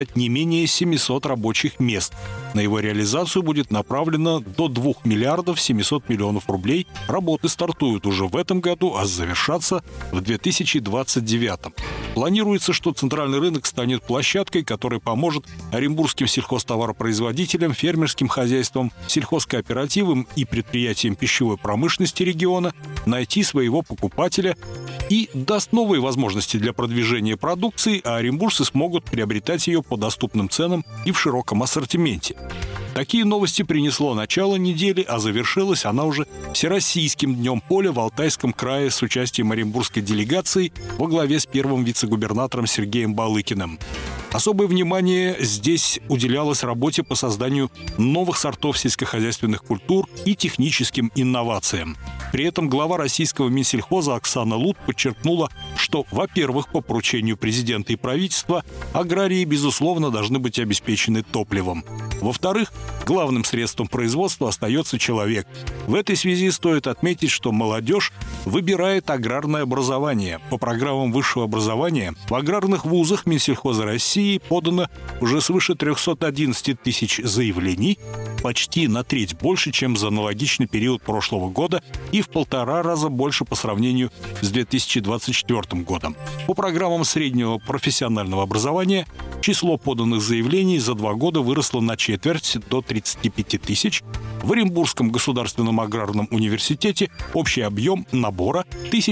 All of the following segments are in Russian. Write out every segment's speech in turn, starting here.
не менее 700 рабочих мест. На его реализацию будет направлено до 2 миллиардов 700 миллионов рублей. Работы стартуют уже в этом году, а завершатся в 2029. Планируется, что центральный рынок станет площадкой, которая поможет оренбургским сельхозтоваропроизводителям, фермерским хозяйствам, сельхозкооперативам и предприятиям пищевой промышленности региона найти своего покупателя и даст новые возможности для продвижения продукции, а оренбуржцы смогут приобретать ее по доступным ценам и в широком ассортименте. Такие новости принесло начало недели, а завершилась она уже Всероссийским днем поля в Алтайском крае с участием оренбургской делегации во главе с первым вице-губернатором Сергеем Балыкиным. Особое внимание здесь уделялось работе по созданию новых сортов сельскохозяйственных культур и техническим инновациям. При этом глава российского Минсельхоза Оксана Лут подчеркнула, что, во-первых, по поручению президента и правительства аграрии, безусловно, должны быть обеспечены топливом. Во-вторых, главным средством производства остается человек. В этой связи стоит отметить, что молодежь выбирает аграрное образование. По программам высшего образования в аграрных вузах Минсельхоза России подано уже свыше 311 тысяч заявлений, почти на треть больше, чем за аналогичный период прошлого года и в 1,5 раза больше по сравнению с 2024 годом. По программам среднего профессионального образования число поданных заявлений за 2 года выросло на четверть до 35 тысяч. В Оренбургском государственном аграрном университете общий объем набора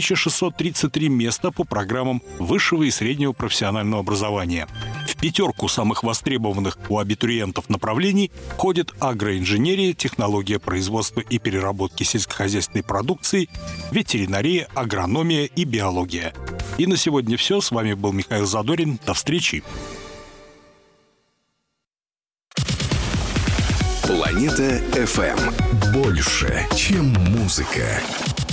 1633 места по программам высшего и среднего профессионального образования. В 5 самых востребованных у абитуриентов направлений входят агроинженерия, технология производства и переработки сельскохозяйственной продукции, ветеринария, агрономия и биология. И на сегодня все. С вами был Михаил Задорин. До встречи. Планета FM. Больше, чем музыка.